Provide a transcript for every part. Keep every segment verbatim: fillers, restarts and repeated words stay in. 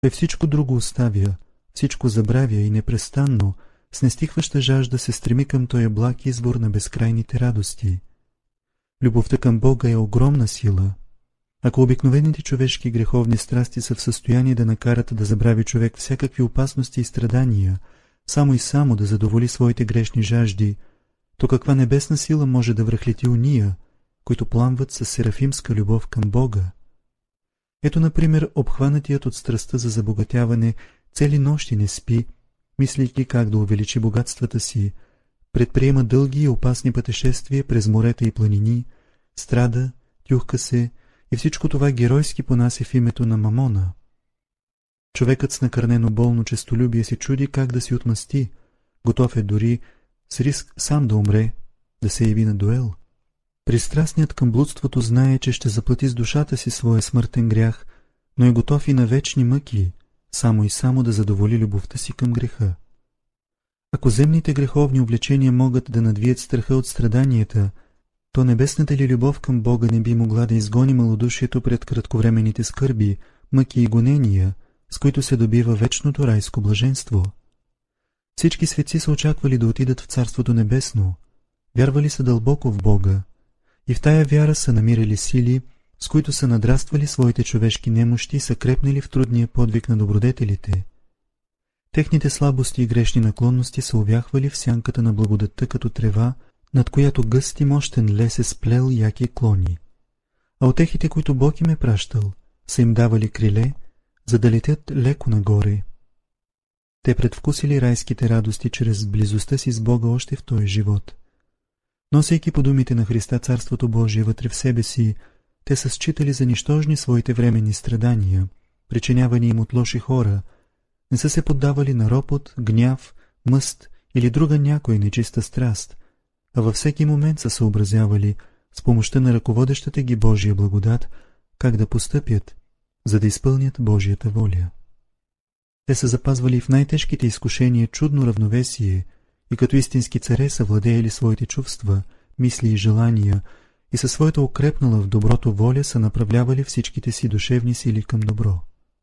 Той всичко друго оставя, всичко забравя и непрестанно, с нестихваща жажда се стреми към този благ извор на безкрайните радости. Любовта към Бога е огромна сила. Ако обикновените човешки греховни страсти са в състояние да накарат да забрави човек всякакви опасности и страдания, само и само да задоволи своите грешни жажди, то каква небесна сила може да връхлети уния, които пламват със серафимска любов към Бога? Ето, например, обхванатият от страстта за забогатяване цели нощи не спи, мислейки как да увеличи богатствата си, предприема дълги и опасни пътешествия през морета и планини, страда, тюхка се и всичко това геройски понася в името на Мамона. Човекът с накърнено болно честолюбие се чуди как да си отмъсти, готов е дори с риск сам да умре, да се яви на дуел. Пристрастният към блудството знае, че ще заплати с душата си своя смъртен грях, но е готов и на вечни мъки, само и само да задоволи любовта си към греха. Ако земните греховни увлечения могат да надвият страха от страданията, то небесната ли любов към Бога не би могла да изгони малодушието пред кратковременните скърби, мъки и гонения, с които се добива вечното райско блаженство. Всички светци са очаквали да отидат в Царството небесно, вярвали са дълбоко в Бога и в тая вяра са намирали сили, с които са надраствали своите човешки немощи и са крепнали в трудния подвиг на добродетелите. Техните слабости и грешни наклонности са увяхвали в сянката на благодатта като трева, над която гъст и мощен лес е сплел яки клони. А утехите, които Бог им е пращал, са им давали криле, за да летят леко нагоре. Те предвкусили райските радости чрез близостта си с Бога още в този живот. Носейки по думите на Христа Царството Божие вътре в себе си, те са считали за нищожни своите временни страдания, причинявани им от лоши хора, не са се поддавали на ропот, гняв, мъст или друга някоя нечиста страст, а във всеки момент са съобразявали с помощта на ръководещата ги Божия благодат, как да постъпят, за да изпълнят Божията воля. Те са запазвали в най-тежките изкушения чудно равновесие и като истински царе са владеели своите чувства, мисли и желания и със своята укрепнала в доброто воля са направлявали всичките си душевни сили към добро.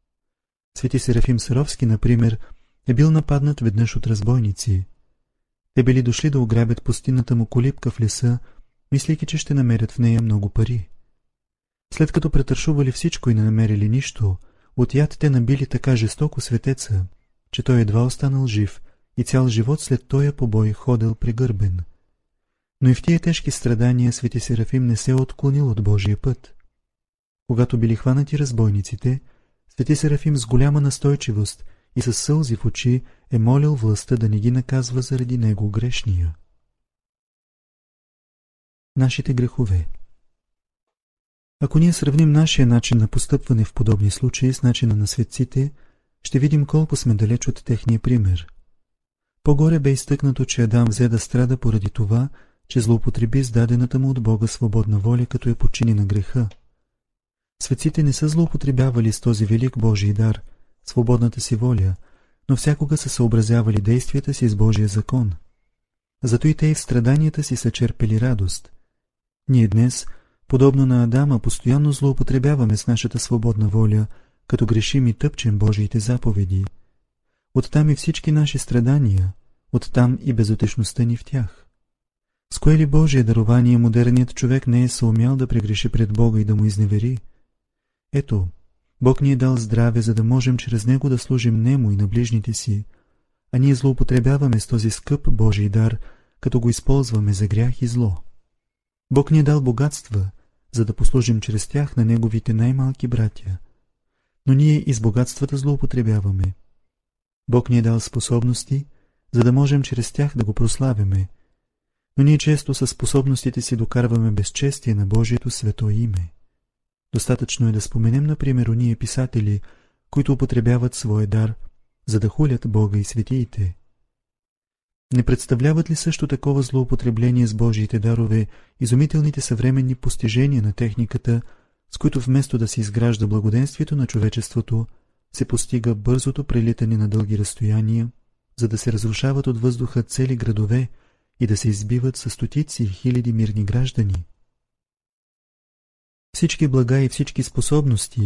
Свети Серафим Саровски, например, е бил нападнат веднъж от разбойници. Те били дошли да ограбят пустинната му колибка в леса, мислейки, че ще намерят в нея много пари. След като претършували всичко и не намерили нищо, от яд те набили така жестоко светеца, че той едва останал жив и цял живот след тоя побой ходил прегърбен. Но и в тия тежки страдания свети Серафим не се е отклонил от Божия път. Когато били хванати разбойниците, свети Серафим с голяма настойчивост и със сълзи в очи е молил властта да не ги наказва заради него грешния. Нашите грехове. Ако ние сравним нашия начин на постъпване в подобни случаи с начина на светците, ще видим колко сме далеч от техния пример. По-горе бе изтъкнато, че Адам взе да страда поради това, че злоупотреби с дадената му от Бога свободна воля, като я подчини на греха. Светците не са злоупотребявали с този велик Божий дар, свободната си воля, но всякога са съобразявали действията си с Божия закон. Зато и те и в страданията си са черпели радост. Ние днес, подобно на Адама, постоянно злоупотребяваме с нашата свободна воля, като грешим и тъпчем Божиите заповеди. Оттам и всички наши страдания, оттам и безутешността ни в тях. С кое ли Божие дарование модерният човек не е съумял да прегреши пред Бога и да му изневери? Ето, Бог ни е дал здраве, за да можем чрез него да служим нему и на ближните си, а ние злоупотребяваме с този скъп Божий дар, като го използваме за грях и зло. Бог ни е дал богатства, за да послужим чрез тях на неговите най-малки братя, но ние и с богатствата злоупотребяваме. Бог ни е дал способности, за да можем чрез тях да го прославяме, но ние често със способностите си докарваме безчестие на Божието свято име. Достатъчно е да споменем, например, ония писатели, които употребяват своя дар, за да хулят Бога и светиите. Не представляват ли също такова злоупотребление с Божиите дарове изумителните съвременни постижения на техниката, с които вместо да се изгражда благоденствието на човечеството, се постига бързото прелитане на дълги разстояния, за да се разрушават от въздуха цели градове и да се избиват със стотици и хиляди мирни граждани? Всички блага и всички способности,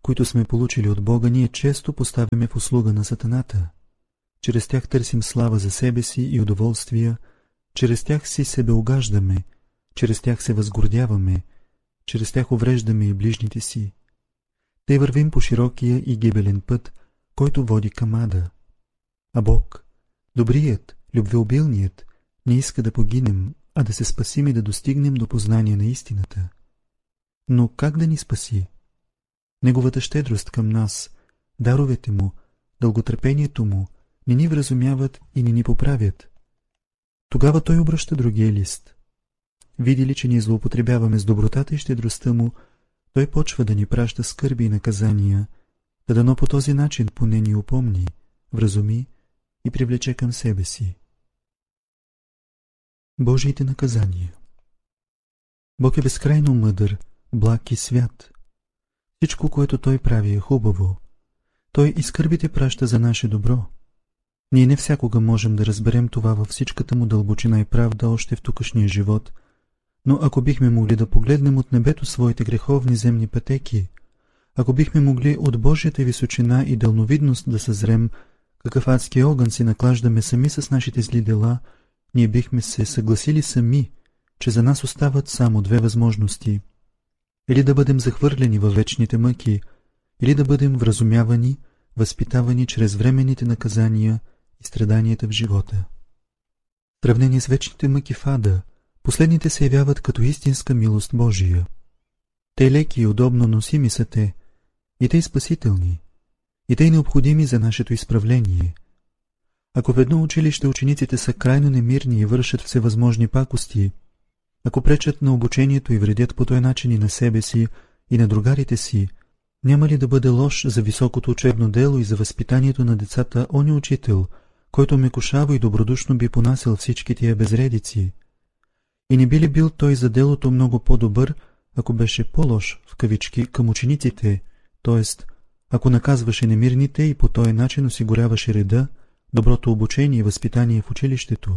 които сме получили от Бога, ние често поставяме в услуга на сатаната. Чрез тях търсим слава за себе си и удоволствия, чрез тях си себе угаждаме, чрез тях се възгордяваме, чрез тях увреждаме и ближните си. Те вървим по широкия и гибелен път, който води към ада. А Бог, добрият, любвеобилният, не иска да погинем, а да се спасим и да достигнем до познание на истината. Но как да ни спаси? Неговата щедрост към нас, даровете му, дълготърпението му, не ни вразумяват и не ни поправят. Тогава той обръща другия лист. Види ли, че ние злоупотребяваме с добротата и щедростта му, той почва да ни праща скърби и наказания, да дано по този начин поне ни упомни, вразуми и привлече към себе си. Божиите наказания. Бог е безкрайно мъдър, благ и свят. Всичко, което Той прави, е хубаво. Той и скърбите праща за наше добро. Ние не всякога можем да разберем това във всичката му дълбочина и правда още в тукашния живот, но ако бихме могли да погледнем от небето своите греховни земни пътеки, ако бихме могли от Божията височина и дълновидност да съзрем какъв адски огън си наклаждаме сами с нашите зли дела, ние бихме се съгласили сами, че за нас остават само две възможности: или да бъдем захвърлени във вечните мъки, или да бъдем вразумявани, възпитавани чрез временните наказания и страданията в живота. В сравнение с вечните мъки в ада, последните се явяват като истинска милост Божия. Те леки и удобно носими са те, и те и спасителни, и те и необходими за нашето изправление. Ако в едно училище учениците са крайно немирни и вършат всевъзможни пакости, ако пречат на обучението и вредят по този начин и на себе си, и на другарите си, няма ли да бъде лош за високото учебно дело и за възпитанието на децата оня учител, който мекушаво и добродушно би понасял всички тия безредици? И не би ли бил той за делото много по-добър, ако беше по-лош в кавички към учениците, т.е. ако наказваше немирните и по този начин осигуряваше реда, доброто обучение и възпитание в училището?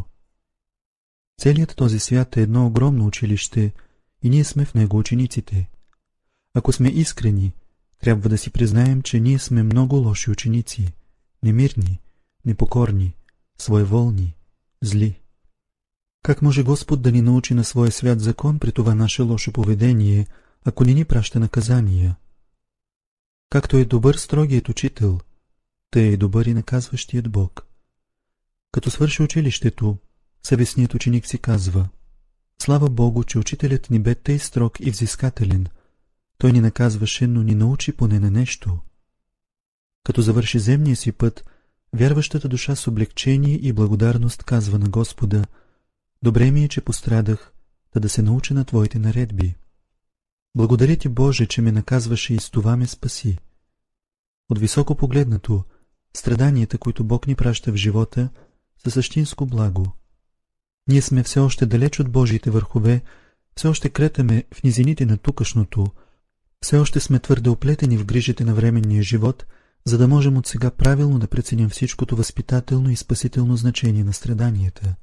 Целият този свят е едно огромно училище и ние сме в него учениците. Ако сме искрени, трябва да си признаем, че ние сме много лоши ученици, немирни, непокорни, своеволни, зли. Как може Господ да ни научи на своя свят закон при това наше лошо поведение, ако не ни праща наказания? Както е добър строгият учител, тъй е добър и наказващият Бог. Като свърши училището, съвестният ученик си казва: слава Богу, че учителят ни бе тъй строг и взискателен. Той ни наказваше, но ни научи поне на нещо. Като завърши земния си път, вярващата душа с облегчение и благодарност казва на Господа: добре ми е, че пострадах, да да се науча на Твоите наредби. Благодаря Ти, Боже, че ме наказваше и с това ме спаси. От високо погледнато, страданията, които Бог ни праща в живота, са същинско благо. Ние сме все още далеч от Божиите върхове, все още кретаме в низините на тукашното, все още сме твърде оплетени в грижите на временния живот, за да можем от сега правилно да преценим всичкото възпитателно и спасително значение на страданията.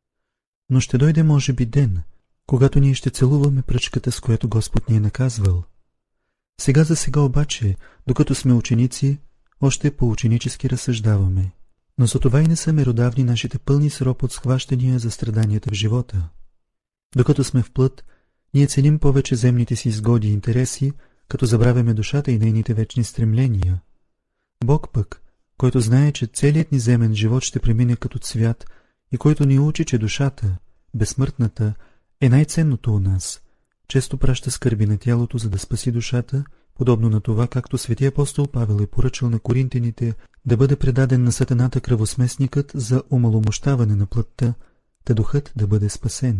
Но ще дойде, може би, ден, когато ние ще целуваме пръчката, с която Господ ни е наказвал. Сега за сега обаче, докато сме ученици, още по-ученически разсъждаваме. Но за това и не са меродавни нашите пълни сроб от схващания за страданията в живота. Докато сме в плът, ние ценим повече земните си изгоди и интереси, като забравяме душата и нейните вечни стремления. Бог пък, който знае, че целият ни земен живот ще премине като цвят и който ни учи, че душата, безсмъртната, е най-ценното у нас, често праща скърби на тялото, за да спаси душата, подобно на това, както светия апостол Павел е поръчал на коринтяните да бъде предаден на сатаната кръвосмесникът за омаломощаване на плътта, та духът да бъде спасен.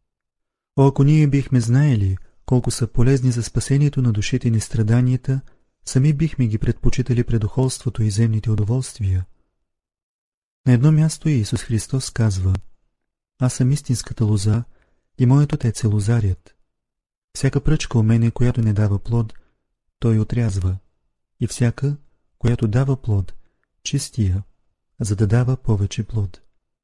О, ако ние бихме знаели колко са полезни за спасението на душите ни страданията, сами бихме ги предпочитали пред духовството и земните удоволствия. На едно място Исус Христос казва: аз съм истинската лоза и моят отец е лозарят. Всяка пръчка у мене, която не дава плод, той отрязва, и всяка, която дава плод, чистия, за да дава повече плод.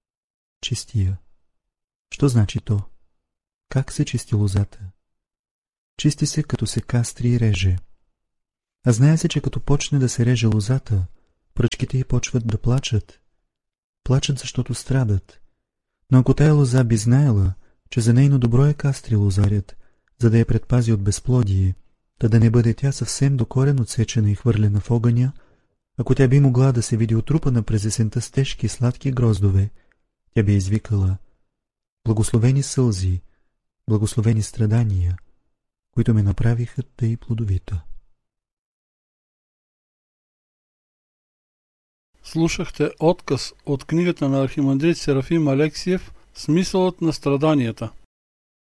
Чистия. Що значи то? Как се чисти лозата? Чисти се, като се кастри и реже. А знае се, че като почне да се реже лозата, пръчките й почват да плачат. Плачат, защото страдат. Но ако тая лоза би знаела, че за нейно добро е кастри лозарят, за да я предпази от безплодие, та да не бъде тя съвсем до корен отсечена и хвърлена в огъня, ако тя би могла да се види отрупана през есента с тежки и сладки гроздове, тя би извикала: благословени сълзи, благословени страдания, които ме направиха тъй плодовита. Слушахте отказ от книгата на архимандрит Серафим Алексиев "Смисълът на страданията".